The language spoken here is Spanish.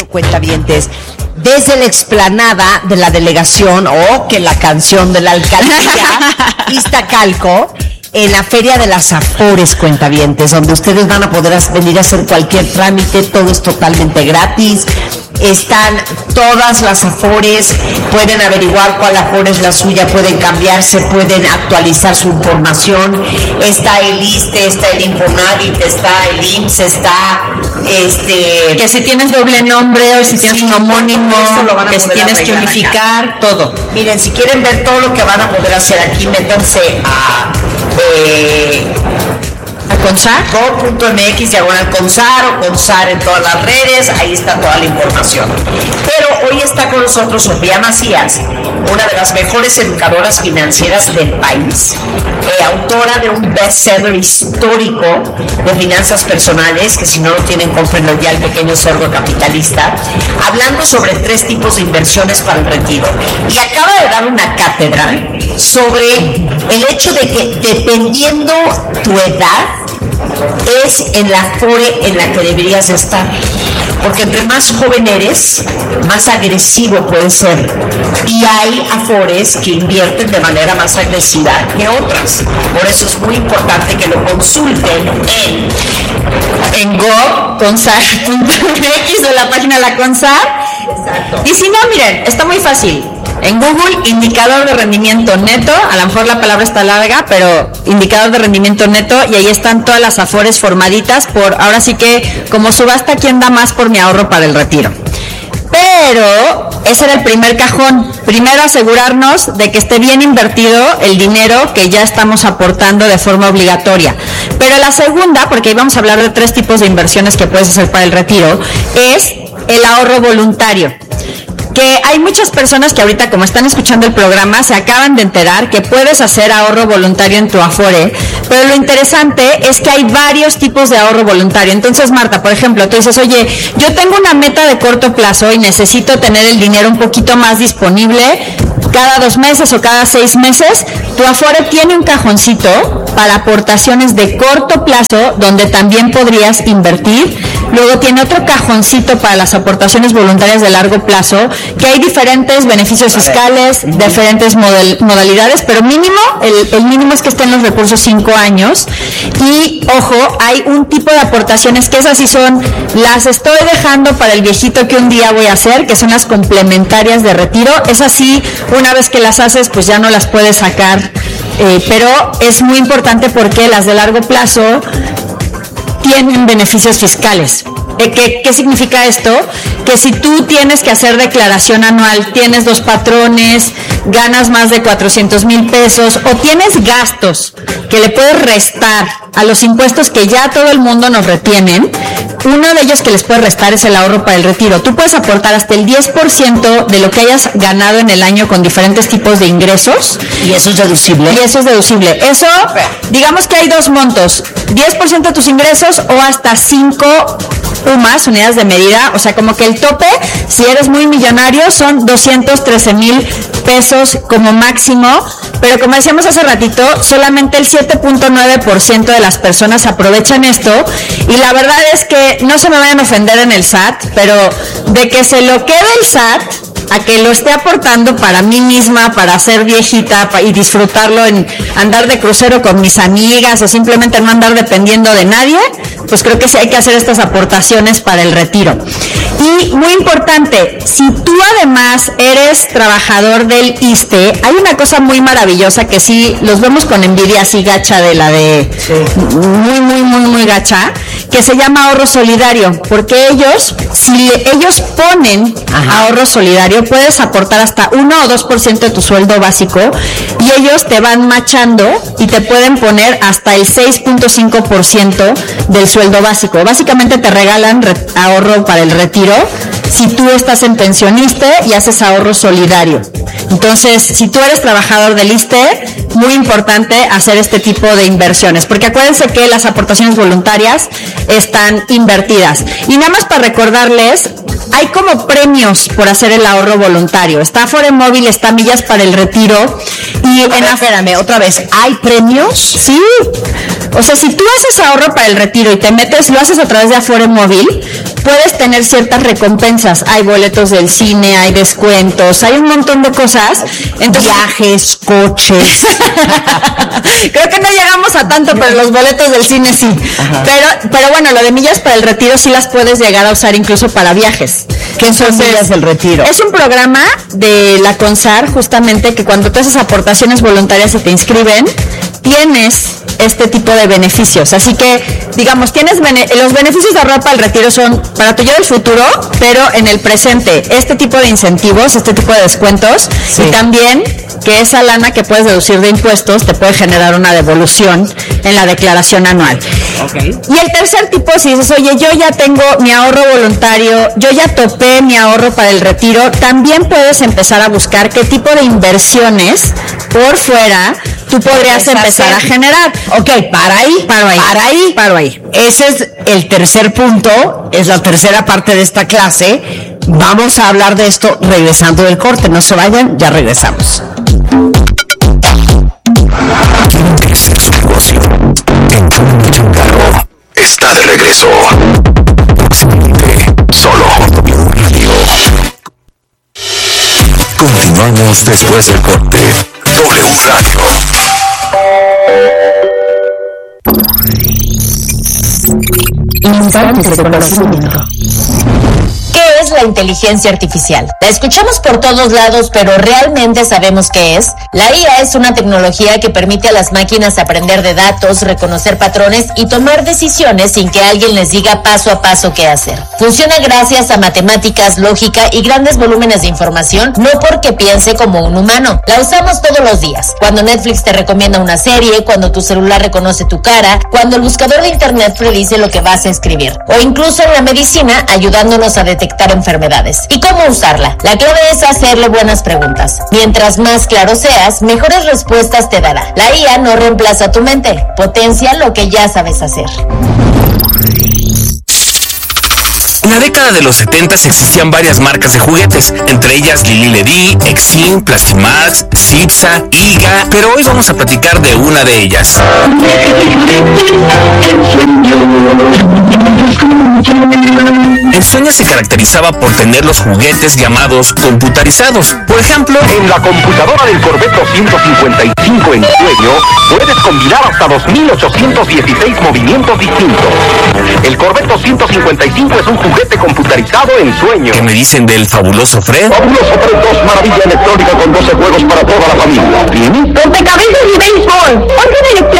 cuentavientes, desde la explanada de la delegación o que la canción de la alcaldía Iztacalco, en la Feria de las Afores, cuentavientes, donde ustedes van a poder venir a hacer cualquier trámite, todo es totalmente gratis. Están todas las Afores, pueden averiguar cuál Afore es la suya, pueden cambiarse, pueden actualizar su información. Está el ISSSTE, está el Infonavit, está el IMSS, está que si tienes doble nombre o si tienes un homónimo, que si tienes que unificar, acá. Todo. Miren, si quieren ver todo lo que van a poder hacer aquí, métanse a CONSAR, go.mx/CONSAR o CONSAR en todas las redes, ahí está toda la información. Pero hoy está con nosotros Sofía Macías, una de las mejores educadoras financieras del país, autora de un bestseller histórico de finanzas personales, que si no lo tienen, cómprenlo ya, El Pequeño Cerdo Capitalista, hablando sobre 3 tipos de inversiones para el retiro. Y acaba de dar una cátedra sobre el hecho de que dependiendo tu edad, es en la Afore en la que deberías estar, porque entre más joven eres, más agresivo puede ser, y hay Afores que invierten de manera más agresiva que otras. Por eso es muy importante que lo consulten en go.consar.mx o la página de la CONSAR. Exacto. Y si no, miren, está muy fácil. En Google, indicador de rendimiento neto, a lo mejor la palabra está larga, pero indicador de rendimiento neto, y ahí están todas las Afores formaditas por, ahora sí que, como subasta, ¿quién da más por mi ahorro para el retiro? Pero ese era el primer cajón. Primero asegurarnos de que esté bien invertido el dinero que ya estamos aportando de forma obligatoria. Pero la segunda, porque ahí vamos a hablar de 3 tipos de inversiones que puedes hacer para el retiro, es el ahorro voluntario. Que hay muchas personas que ahorita, como están escuchando el programa, se acaban de enterar que puedes hacer ahorro voluntario en tu Afore, pero lo interesante es que hay varios tipos de ahorro voluntario. Entonces, Marta, por ejemplo, tú dices, oye, yo tengo una meta de corto plazo y necesito tener el dinero un poquito más disponible cada 2 meses o cada 6 meses. Tu Afore tiene un cajoncito para aportaciones de corto plazo donde también podrías invertir. Luego tiene otro cajoncito para las aportaciones voluntarias de largo plazo, que hay diferentes beneficios fiscales, diferentes modalidades, pero mínimo, el mínimo es que estén los recursos 5 años. Y ojo, hay un tipo de aportaciones que esas sí son, las estoy dejando para el viejito que un día voy a hacer, que son las complementarias de retiro. Esas sí, una vez que las haces, pues ya no las puedes sacar, pero es muy importante porque las de largo plazo tienen beneficios fiscales. ¿Qué significa esto? Que si tú tienes que hacer declaración anual, tienes 2 patrones, ganas más de 400,000 pesos o tienes gastos que le puedes restar a los impuestos que ya todo el mundo nos retienen, uno de ellos que les puedes restar es el ahorro para el retiro. Tú puedes aportar hasta el 10% de lo que hayas ganado en el año con diferentes tipos de ingresos. ¿Y eso es deducible? Y eso es deducible. Eso, digamos que hay 2 montos, 10% de tus ingresos o hasta 5 UMAS, unidades de medida, o sea, como que el tope, si eres muy millonario, son 213,000 pesos como máximo, pero como decíamos hace ratito, solamente el 7.9% de las personas aprovechan esto, y la verdad es que, no se me vayan a ofender en el SAT, pero de que se lo quede el SAT a que lo esté aportando para mí misma, para ser viejita y disfrutarlo en andar de crucero con mis amigas o simplemente no andar dependiendo de nadie, pues creo que sí hay que hacer estas aportaciones para el retiro. Y muy importante, si tú además eres trabajador del ISSSTE, hay una cosa muy maravillosa que sí los vemos con envidia así gacha de la de muy gacha, que se llama ahorro solidario, porque ellos, si ellos ponen ahorro solidario, puedes aportar hasta 1 o 2% de tu sueldo básico y ellos te van machando y te pueden poner hasta el 6.5% del sueldo básico. Básicamente te regalan ahorro para el retiro si tú estás en pensioniste y haces ahorro solidario. Entonces, si tú eres trabajador del ISSSTE, muy importante hacer este tipo de inversiones, porque acuérdense que las aportaciones voluntarias están invertidas. Y nada más para recordarles, hay como premios por hacer el ahorro voluntario. Está Afore Móvil, está Millas para el Retiro. Y espérame, otra vez, ¿hay premios? Sí. O sea, si tú haces ahorro para el retiro y te metes, lo haces a través de Afore Móvil, puedes tener ciertas recompensas. Hay boletos del cine, hay descuentos, hay un montón de cosas. Entonces, viajes, coches. creo que no llegamos a tanto, pero los boletos del cine sí. Pero bueno, lo de Millas para el Retiro sí las puedes llegar a usar incluso para viajes. ¿Qué son Millas del Retiro? Es un programa de la CONSAR, justamente, que cuando tú haces aportaciones voluntarias y te inscriben, tienes este tipo de beneficios. Así que, digamos, los beneficios de ahorrar para el retiro son para tu yo del futuro, pero en el presente. Este tipo de incentivos, este tipo de descuentos, sí. Y también que esa lana que puedes deducir de impuestos te puede generar una devolución en la declaración anual. Okay. Y el tercer tipo, si dices, oye, yo ya tengo mi ahorro voluntario, yo ya topé mi ahorro para el retiro, también puedes empezar a buscar qué tipo de inversiones por fuera tú podrías empezar a generar. Ok, paro ahí. Ese es el tercer punto, es la tercera parte de esta clase. Vamos a hablar de esto regresando del corte. No se vayan, ya regresamos. ¿Quieren crecer su negocio? Entorno Changaro está de regreso. Próximamente, solo por W Radio. Continuamos después del corte. W Radio. Instantes de conocimiento. ¿Qué es la inteligencia artificial? La escuchamos por todos lados, pero ¿realmente sabemos qué es? La IA es una tecnología que permite a las máquinas aprender de datos, reconocer patrones y tomar decisiones sin que alguien les diga paso a paso qué hacer. Funciona gracias a matemáticas, lógica y grandes volúmenes de información, no porque piense como un humano. La usamos todos los días. Cuando Netflix te recomienda una serie, cuando tu celular reconoce tu cara, cuando el buscador de internet predice lo que vas a escribir, o incluso en la medicina ayudándonos a detectar enfermedades. ¿Y cómo usarla? La clave es hacerle buenas preguntas. Mientras más claro seas, mejores respuestas te dará. La IA no reemplaza tu mente, potencia lo que ya sabes hacer. En la década de los 70 existían varias marcas de juguetes, entre ellas Lili Ledy, Exim, Plastimax, Cipsa, Iga, pero hoy vamos a platicar de una de ellas. Ensueña se caracterizaba por tener los juguetes llamados computarizados. Por ejemplo, en la computadora del Corvette 255 en Sueño puedes combinar hasta 2.816 movimientos distintos. El Corvette 255 es un juguete computarizado en Sueño. ¿qué me dicen del fabuloso Fred? Fabuloso Fred 2, maravilla electrónica con 12 juegos para toda la familia. Rompecabezas y béisbol.